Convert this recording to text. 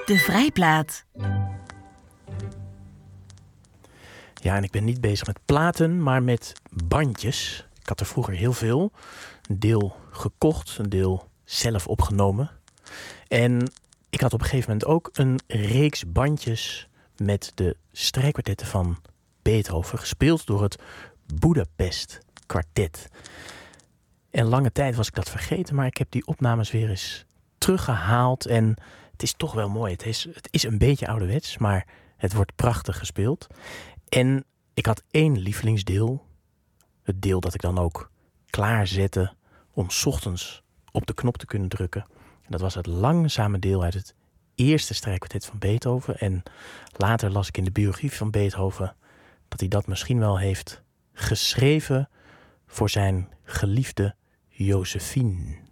De Vrijplaat. Ja, en ik ben niet bezig met platen, maar met bandjes. Ik had er vroeger heel veel. Een deel gekocht, een deel zelf opgenomen. En ik had op een gegeven moment ook een reeks bandjes met de strijkkwartetten van Beethoven, gespeeld door het Budapest Kwartet. En lange tijd was ik dat vergeten, maar ik heb die opnames weer eens teruggehaald. En het is toch wel mooi. Het is een beetje ouderwets, maar het wordt prachtig gespeeld. En ik had één lievelingsdeel. Het deel dat ik dan ook klaarzette om 's ochtends op de knop te kunnen drukken. En dat was het langzame deel uit het eerste strijkkwartet van Beethoven. En later las ik in de biografie van Beethoven dat hij dat misschien wel heeft geschreven voor zijn geliefde Josephine.